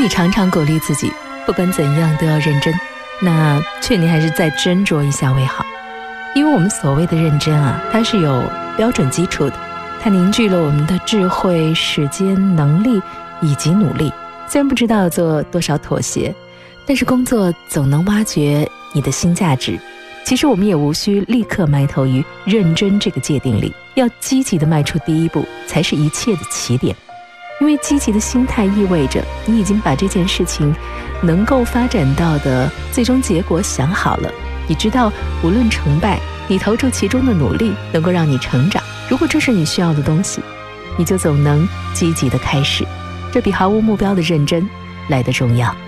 也常常鼓励自己，不管怎样都要认真，那劝你还是再斟酌一下为好。因为我们所谓的认真啊，它是有标准基础的，它凝聚了我们的智慧、时间、能力以及努力。虽然不知道要做多少妥协，但是工作总能挖掘你的新价值。其实我们也无需立刻埋头于认真这个界定里，要积极地迈出第一步，才是一切的起点。因为积极的心态意味着你已经把这件事情能够发展到的最终结果想好了，你知道无论成败，你投注其中的努力能够让你成长。如果这是你需要的东西，你就总能积极地开始，这比毫无目标的认真来得重要。